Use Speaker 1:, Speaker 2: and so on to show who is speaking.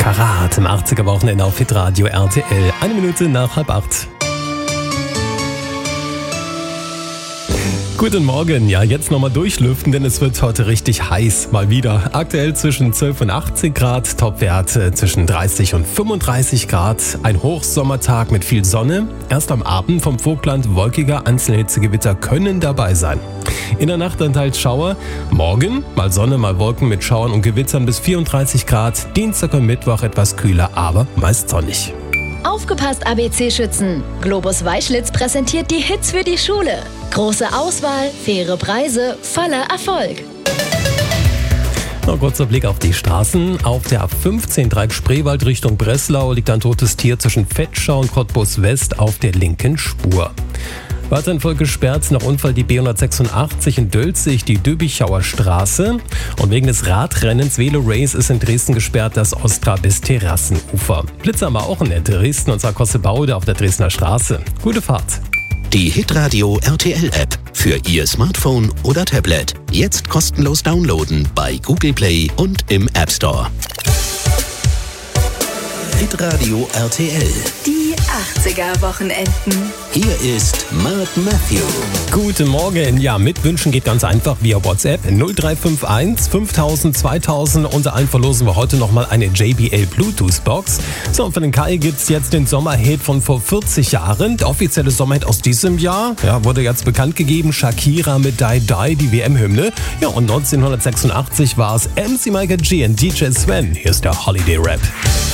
Speaker 1: Karat im 80er-Wochenende auf Hitradio RTL. 1 Minute nach 7:30. Guten Morgen, ja jetzt nochmal durchlüften, denn es wird heute richtig heiß, mal wieder. Aktuell zwischen 12 und 18 Grad, Topwerte zwischen 30 und 35 Grad. Ein Hochsommertag mit viel Sonne. Erst am Abend vom Vogtland wolkiger, einzelne Hitzegewitter können dabei sein. In der Nacht dann teils Schauer. Morgen mal Sonne, mal Wolken mit Schauern und Gewittern bis 34 Grad. Dienstag und Mittwoch etwas kühler, aber meist sonnig.
Speaker 2: Aufgepasst, ABC-Schützen! Globus Weißlitz präsentiert die Hits für die Schule. Große Auswahl, faire Preise, voller Erfolg.
Speaker 1: Noch ein kurzer Blick auf die Straßen. Auf der A15 Dreieck-Spreewald Richtung Breslau liegt ein totes Tier zwischen Vetschau und Cottbus West auf der linken Spur. Weiterhin voll gesperrt nach Unfall die B186 in Dölzig, die Döbichauer Straße. Und wegen des Radrennens Velo Race ist in Dresden gesperrt das Ostra bis Terrassenufer. Blitzer haben wir auch in Dresden und zwar Kossebaude auf der Dresdner Straße. Gute Fahrt.
Speaker 3: Die Hitradio RTL App für Ihr Smartphone oder Tablet. Jetzt kostenlos downloaden bei Google Play und im App Store. Hitradio RTL.
Speaker 4: Die 80er-Wochenenden.
Speaker 3: Hier ist Mark Matthew.
Speaker 1: Guten Morgen. Ja, mitwünschen geht ganz einfach via WhatsApp 0351 5000 2000. Unter allen verlosen wir heute nochmal eine JBL Bluetooth Box. So, und für den Kai gibt's jetzt den Sommerhit von vor 40 Jahren. Der offizielle Sommerhit aus diesem Jahr, ja, wurde jetzt bekannt gegeben. Shakira mit Die Die, die WM-Hymne. Ja, und 1986 war es MC Michael G und DJ Sven. Hier ist der Holiday Rap.